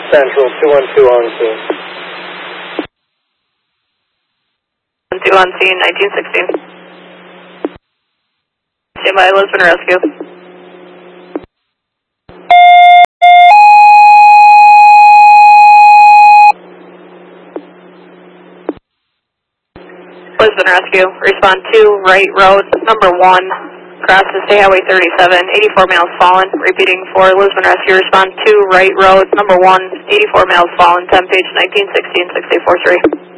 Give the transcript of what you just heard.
Central 212 on scene. 2 on scene, 1916. Stand by, Lisbon Rescue. Lisbon Rescue, respond 2, right road, number 1. Crosses State Highway 37, 84 males fallen. Repeating for Lisbon Rescue, respond 2, right road, number 1, 84 males fallen, 10 page 1916, 6843.